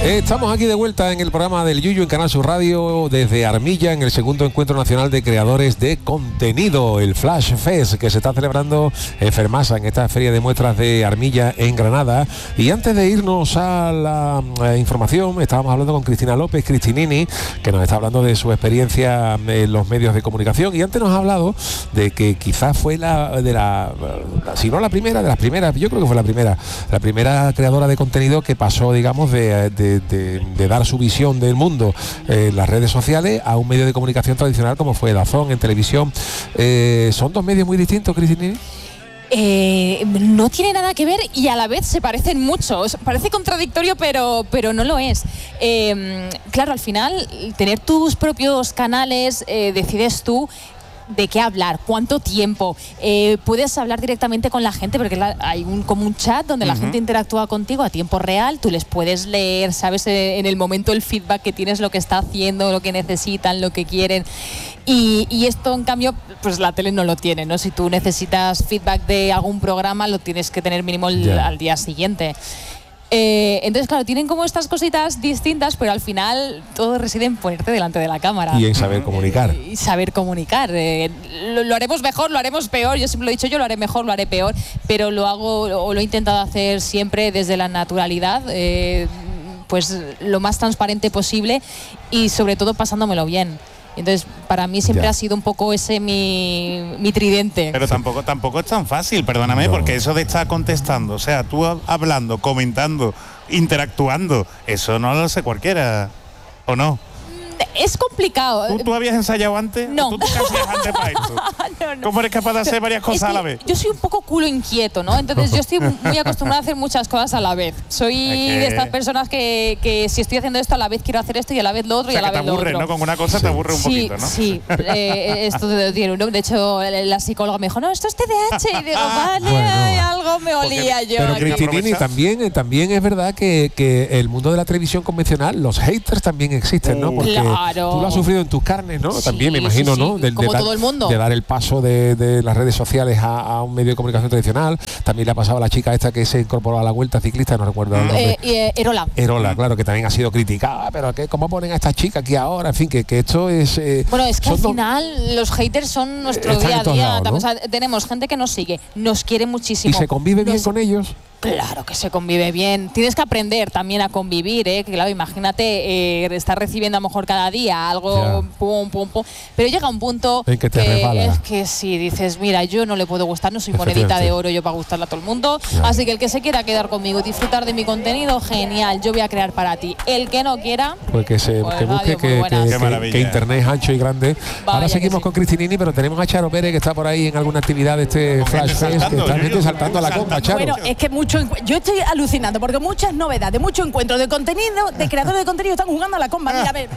Estamos aquí de vuelta en el programa del Yuyu en Canal Sur Radio desde Armilla, en el segundo Encuentro Nacional de Creadores de Contenido, el Flash Fest, que se está celebrando en Fermasa, en esta feria de muestras de Armilla en Granada. Y antes de irnos a la información, estábamos hablando con Cristina López Cristinini, que nos está hablando de su experiencia en los medios de comunicación, y antes nos ha hablado de que quizás fue si no la primera, de las primeras, yo creo que fue la primera creadora de contenido que pasó, digamos, de dar su visión del mundo en las redes sociales a un medio de comunicación tradicional como fue Dazón en televisión. ¿Son dos medios muy distintos, Cristina? No tiene nada que ver y a la vez se parecen mucho. Parece contradictorio, pero no lo es. Claro, al final, tener tus propios canales, decides tú de qué hablar, cuánto tiempo, puedes hablar directamente con la gente porque hay como un chat donde la gente interactúa contigo a tiempo real, tú les puedes leer, sabes en el momento el feedback que tienes, lo que está haciendo, lo que necesitan, lo que quieren, y esto en cambio pues la tele no lo tiene, ¿no? Si tú necesitas feedback de algún programa lo tienes que tener mínimo al día siguiente. Entonces, claro, tienen como estas cositas distintas, pero al final todo reside en ponerte delante de la cámara. Y en saber comunicar. Y saber comunicar. Lo haremos mejor, lo haremos peor. Yo siempre lo he dicho, yo lo haré mejor, lo haré peor, pero lo hago o lo he intentado hacer siempre desde la naturalidad, pues lo más transparente posible y sobre todo pasándomelo bien. Entonces, para mí siempre ha sido un poco ese mi tridente. Pero tampoco es tan fácil, perdóname, porque eso de estar contestando, o sea, tú hablando, comentando, interactuando, eso no lo hace cualquiera, ¿o no? Es complicado. ¿Tú habías ensayado antes? No. ¿Tú te hacías antes para esto? No. ¿Cómo eres capaz de hacer varias cosas a la vez? Yo soy un poco culo inquieto, ¿no? Entonces yo estoy muy acostumbrada a hacer muchas cosas a la vez. Soy de estas personas que si estoy haciendo esto a la vez quiero hacer esto y a la vez lo otro, o sea, y a la vez lo otro. Te aburre, ¿no? Con una cosa te aburre un poquito, ¿no? Sí, esto tiene uno. De hecho, la psicóloga me dijo, no, esto es TDAH. Y digo, vale, bueno, algo me olía yo. Pero Cristinini, también es verdad que el mundo de la televisión convencional, los haters también existen, ¿no? Porque claro. Tú lo has sufrido en tus carnes, ¿no? Sí, también me imagino, ¿no? Como todo el mundo. De dar el paso de las redes sociales a un medio de comunicación tradicional. También le ha pasado a la chica esta que se incorporó a la Vuelta Ciclista, no recuerdo el nombre. Erola, claro, que también ha sido criticada, pero ¿cómo ponen a esta chica aquí ahora? En fin, que esto es... bueno, es que al final los haters son nuestro día a día, ¿no? O sea, tenemos gente que nos sigue, nos quiere muchísimo. ¿Y se convive bien con ellos? Claro que se convive bien. Tienes que aprender también a convivir, ¿eh? Que claro, imagínate estar recibiendo a lo mejor cada día algo, pum. Pero llega un punto en que te resbala. Es que si dices, mira, yo no le puedo gustar, no soy monedita de oro yo para gustarle a todo el mundo. Claro. Así que el que se quiera quedar conmigo y disfrutar de mi contenido, genial, yo voy a crear para ti. El que no quiera, pues que busque que internet es ancho y grande. Ahora seguimos con Cristinini, pero tenemos a Charo Pérez que está por ahí en alguna actividad de este Flash Fest, que está gente saltando a la comba, Charo. Bueno, es que yo estoy alucinando porque muchas novedades, muchos encuentros de contenido, de creadores de contenido están jugando a la comba. Mira, a ver,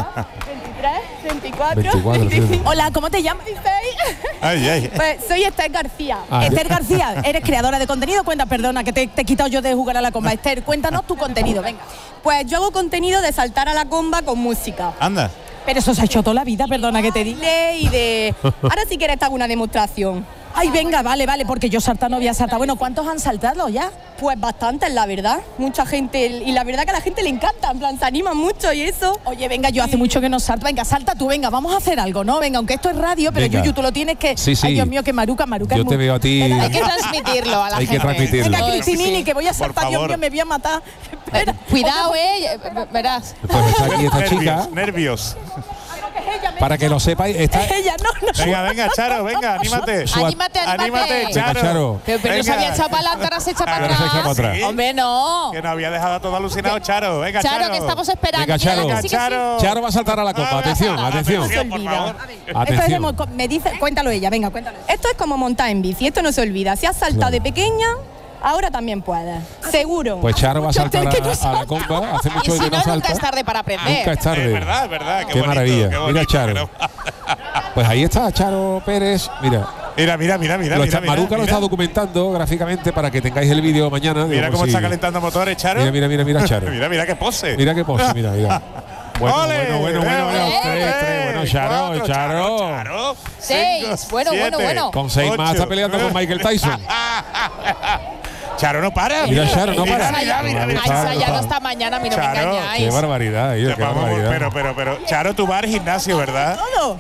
23, 24, 25. Hola, ¿cómo te llamas? Pues soy Esther García. Esther García, eres creadora de contenido. Perdona que te he quitado yo de jugar a la comba. Esther, cuéntanos tu contenido, venga. Pues yo hago contenido de saltar a la comba con música. Anda. Pero eso se ha hecho toda la vida, perdona que te diga. Y de... Ahora si quieres te hago una demostración. Ay, venga, vale, porque yo saltar no voy a saltar. Bueno, ¿cuántos han saltado ya? Pues bastantes, la verdad. Mucha gente, y la verdad que a la gente le encanta, en plan, se animan mucho y eso. Oye, venga, yo hace mucho que no salto. Venga, salta tú, venga, vamos a hacer algo, ¿no? Venga, aunque esto es radio, pero Yuyu, tú lo tienes que... Sí. Ay, Dios mío, que Maruca yo te veo a ti... Hay que transmitirlo a la gente. Hay que transmitirlo. Venga, Cristinini, que voy a saltar, Dios mío, me voy a matar. Cuidado, verás. Pues está aquí esta chica. Nervios. Para que lo sepáis, está... Ella, no. Venga, Charo, venga, anímate. Anímate, Charo. Pero no se había echado para adelante, ahora se echa para atrás. ¿Sí? Hombre, no. Que nos había dejado todo alucinado, Charo. Venga, Charo, que estamos esperando. Venga, Charo. Charo va a saltar a la copa. Atención. Por favor. Atención. Me dice, cuéntalo ella, venga, cuéntalo. Esto es como montar en bici, esto no se olvida. Si has saltado de pequeña, ahora también puedes. Seguro. Pues Charo va a saltar a la comba. Hace mucho que no salta. Nunca es tarde para aprender. Nunca es tarde. Es verdad. Qué maravilla. Mira, Charo. Pues ahí está Charo Pérez. Mira. Maruca lo está documentando gráficamente para que tengáis el vídeo mañana. Mira cómo está calentando motores, Charo. Mira, Charo. mira qué pose. Mira. Bueno. Bueno, Charo. 6. Bueno. Con 6 más está peleando con Michael Tyson. Charo no para. Mira, Charo no para. Ya no está mañana, a mí no me engañáis. Qué barbaridad, qué barbaridad. Pero, Charo, tú vas al gimnasio, ¿verdad? Todo.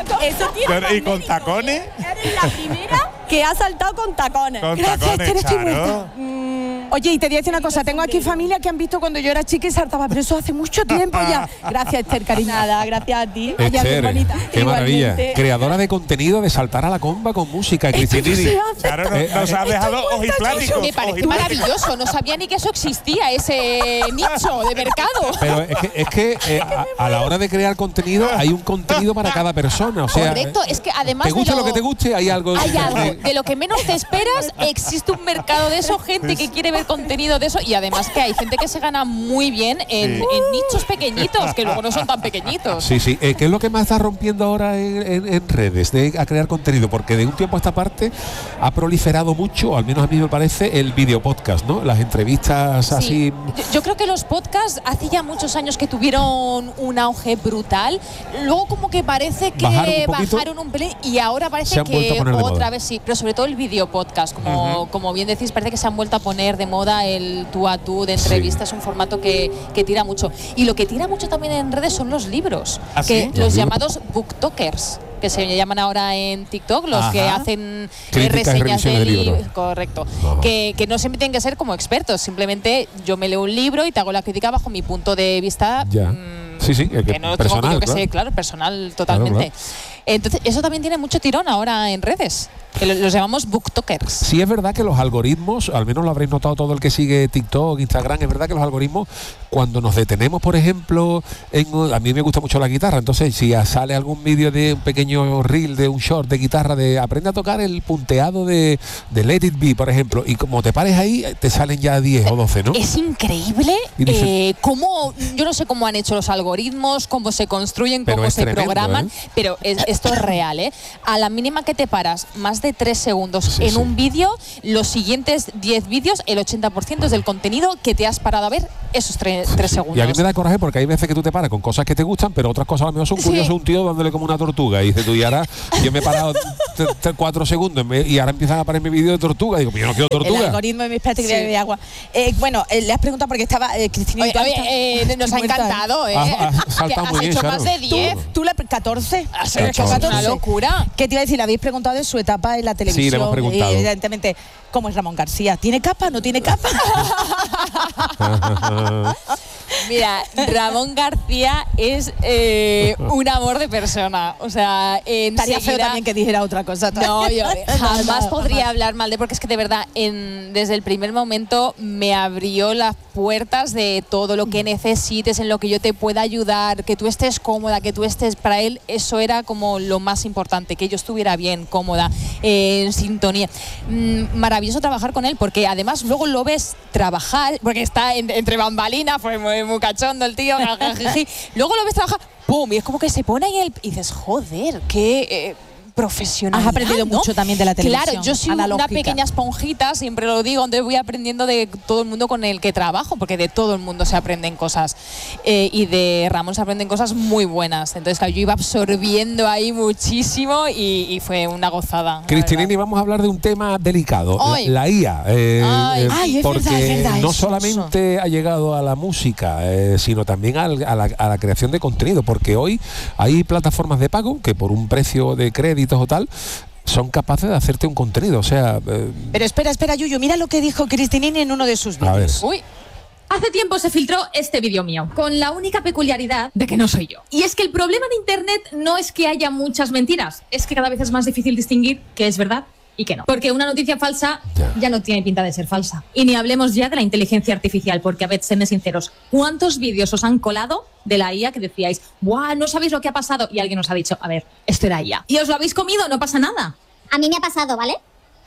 ¿Y con tacones? Eres la primera que ha saltado con tacones. Con tacones, Charo. Oye, y te voy a decir una cosa, tengo aquí familia que han visto cuando yo era chica y saltaba, pero eso hace mucho tiempo ya. Gracias, Esther, cariño. Nada, gracias a ti. Esther, qué maravilla. Creadora de contenido de saltar a la comba con música, Cristinini. Claro, nos ha dejado ojipláticos. Me parece maravilloso, no sabía ni que eso existía, ese nicho de mercado. Pero es que a la hora de crear contenido hay un contenido para cada persona, o sea, correcto, es que además te guste lo que te guste, hay algo de lo que menos te esperas, existe un mercado de eso, gente que quiere ver contenido de eso, y además que hay gente que se gana muy bien en nichos pequeñitos, que luego no son tan pequeñitos. Sí, ¿qué es lo que más está rompiendo ahora en redes a crear contenido? Porque de un tiempo a esta parte ha proliferado mucho, al menos a mí me parece, el video podcast, ¿no? Las entrevistas así. Yo creo que los podcasts hace ya muchos años que tuvieron un auge brutal, luego como que parece que bajaron un pelín y ahora parece que otra vez sí, pero sobre todo el video podcast, como bien decís, parece que se han vuelto a poner de moda el tú a tú de entrevistas, un formato que tira mucho. Y lo que tira mucho también en redes son los libros, los llamados booktokers, que se llaman ahora en TikTok, los que hacen reseñas de libros. Correcto. Que no siempre tienen que ser como expertos, simplemente yo me leo un libro y te hago la crítica bajo mi punto de vista. Que no personal, tengo que claro, personal totalmente. Claro. Entonces, eso también tiene mucho tirón ahora en redes, que los llamamos booktokers. Sí, es verdad que los algoritmos, al menos lo habréis notado todo el que sigue TikTok, Instagram, es verdad que los algoritmos, cuando nos detenemos, por ejemplo, a mí me gusta mucho la guitarra, entonces si sale algún vídeo de un pequeño reel, de un short de guitarra, de aprende a tocar el punteado de Let It Be, por ejemplo, y como te pares ahí, te salen ya 10 o 12, ¿no? Es increíble cómo, yo no sé cómo han hecho los algoritmos, cómo se construyen, cómo se programan, pero esto es real, ¿eh? A la mínima que te paras más de 3 segundos en un vídeo, los siguientes 10 vídeos, el 80% es del contenido que te has parado a ver esos 3 segundos. Y a mí me da coraje porque hay veces que tú te paras con cosas que te gustan, pero otras cosas a lo mejor son curiosas, un tío dándole como una tortuga, y dices tú, y ahora yo me he parado 4 segundos y ahora empiezan a aparecer mi vídeo de tortuga, digo, yo no quiero tortuga. El algoritmo de mis prácticas de agua. Bueno, le has preguntado porque estaba Cristina. Nos ha encantado, saltado muy has bien, hecho claro. Más de 10. Tú la 14. Una locura. ¿Qué te iba a decir? Le habéis preguntado de su etapa en la televisión. Sí, le hemos preguntado. Evidentemente, ¿cómo es Ramón García? ¿Tiene capa? ¿No tiene capa? Mira, Ramón García es un amor de persona. O sea, estaría feo también que dijera otra cosa. No, yo jamás podría hablar mal de él, porque es que de verdad, desde el primer momento me abrió las puertas de todo lo que necesites, en lo que yo te pueda ayudar, que tú estés cómoda, que tú estés, para él eso era como lo más importante, que yo estuviera bien, cómoda, en sintonía. Maravilloso trabajar con él, porque además luego lo ves trabajar, porque está entre bambalinas, fue muy cachondo el tío, luego lo ves trabajar, ¡pum! Y es como que se pone ahí y dices, joder, qué profesional. Has aprendido mucho también de la televisión. Claro, yo soy una pequeña esponjita, siempre lo digo, donde voy aprendiendo de todo el mundo con el que trabajo, porque de todo el mundo se aprenden cosas. Y de Ramón se aprenden cosas muy buenas. Entonces, claro, yo iba absorbiendo ahí muchísimo y fue una gozada. Cristinini, vamos a hablar de un tema delicado, la IA. Porque verdad, no solamente ha llegado a la música, sino también a la creación de contenido, porque hoy hay plataformas de pago que por un precio de crédito o tal son capaces de hacerte un contenido, o sea... Pero espera, Yuyu, mira lo que dijo Cristinini en uno de sus vídeos. Uy. Hace tiempo se filtró este vídeo mío, con la única peculiaridad de que no soy yo. Y es que el problema de Internet no es que haya muchas mentiras, es que cada vez es más difícil distinguir qué es verdad y qué no. Porque una noticia falsa ya no tiene pinta de ser falsa. Y ni hablemos ya de la inteligencia artificial, porque a ver, séme sinceros, ¿cuántos vídeos os han colado de la IA que decíais, ¡buah, no sabéis lo que ha pasado! Y alguien os ha dicho, a ver, esto era IA. Y os lo habéis comido, no pasa nada. A mí me ha pasado, ¿vale?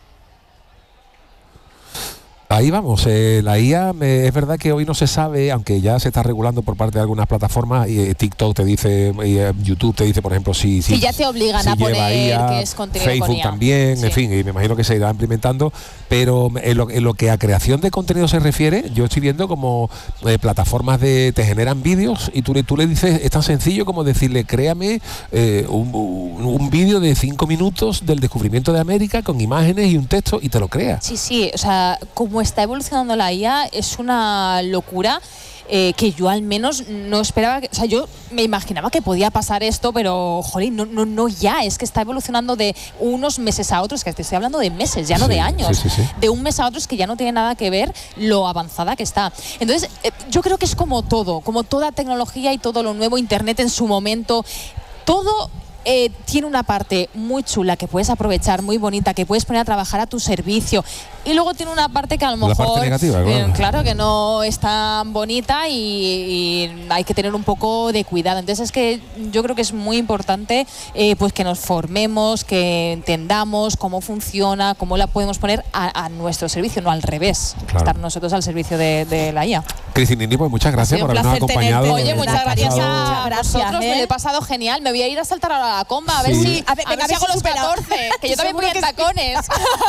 Ahí vamos, la IA es verdad que hoy no se sabe, aunque ya se está regulando por parte de algunas plataformas, y TikTok te dice, YouTube te dice, por ejemplo, si ya te obligan a poner IA, que es contenido Facebook con IA. también, en fin, y me imagino que se irá implementando, pero en lo que a creación de contenido se refiere, yo estoy viendo como plataformas te generan vídeos y tú le dices, es tan sencillo como decirle, créame un vídeo de 5 minutos del descubrimiento de América con imágenes y un texto y te lo crea. Sí, o sea, como cómo está evolucionando la IA es una locura. Que yo al menos no esperaba, o sea, yo me imaginaba que podía pasar esto, pero jolín, no ya, es que está evolucionando de unos meses a otros, que te estoy hablando de meses, ya no de años, de un mes a otro, es que ya no tiene nada que ver lo avanzada que está. Entonces, yo creo que es como todo, como toda tecnología y todo lo nuevo, Internet en su momento, todo tiene una parte muy chula que puedes aprovechar, muy bonita, que puedes poner a trabajar a tu servicio, y luego tiene una parte que a lo mejor parte negativa, claro, que no es tan bonita y hay que tener un poco de cuidado. Entonces es que yo creo que es muy importante pues que nos formemos, que entendamos cómo funciona, cómo la podemos poner a nuestro servicio, no al revés, estar nosotros al servicio de la IA. Cristinini, pues muchas gracias por habernos acompañado. Oye, muchas gracias a vosotros, me lo he pasado genial. Me voy a ir a saltar ahora a la comba, a ver si hago los 14, que yo también voy en tacones.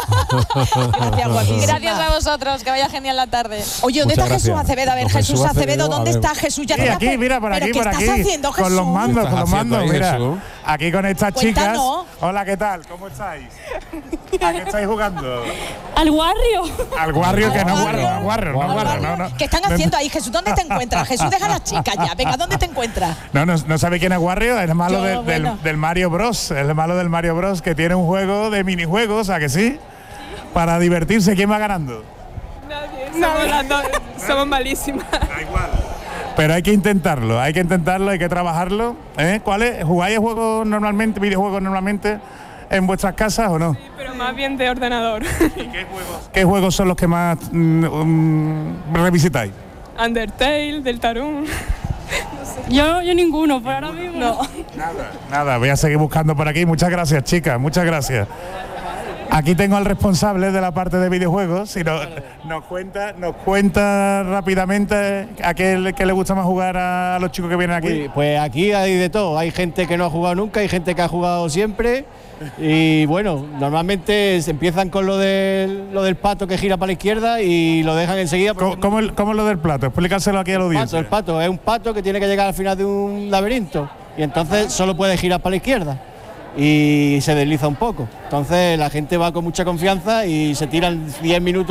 Gracias a vosotros, que vaya genial la tarde. Oye, ¿dónde está Jesús Acevedo? A ver, Jesús Acevedo, ¿dónde está Jesús? Ya sí, aquí, mira, por aquí, por aquí. ¿Qué estás haciendo, Jesús? Con los mandos, mira. Jesús? Aquí con estas chicas. Cuéntanos. Hola, ¿qué tal? ¿Cómo estáis? ¿A qué estáis jugando? Al Warrio. Al Warrio, que no Warrio, no. ¿Qué están haciendo ahí, Jesús? ¿Dónde te encuentras? Jesús, deja a las chicas ya. Venga, ¿dónde te encuentras? No sabe quién es Warrio, es el malo del Mario Bros. Es el malo del Mario Bros, que tiene un juego de minijuegos, ¿a que sí? Para divertirse. ¿Quién va ganando? Nadie. Somos malísimas. Da igual. Pero hay que intentarlo, hay que trabajarlo. ¿Jugáis videojuegos normalmente en vuestras casas o no? Sí, pero más bien de ordenador. ¿Y qué juegos son los que más revisitáis? Undertale, Deltarune. Yo ninguno, por ahora mismo no. Nada, voy a seguir buscando por aquí. Muchas gracias, chicas, muchas gracias. Aquí tengo al responsable de la parte de videojuegos. Si nos cuenta rápidamente a qué le gusta más jugar a los chicos que vienen aquí. Pues aquí hay de todo. Hay gente que no ha jugado nunca, hay gente que ha jugado siempre. Y bueno, normalmente se empiezan con lo del pato que gira para la izquierda y lo dejan enseguida. ¿Cómo es lo del plato? Explícaselo aquí a la audiencia. El pato es un pato que tiene que llegar al final de un laberinto y entonces solo puede girar para la izquierda y se desliza un poco. Entonces la gente va con mucha confianza y se tiran 10 minutos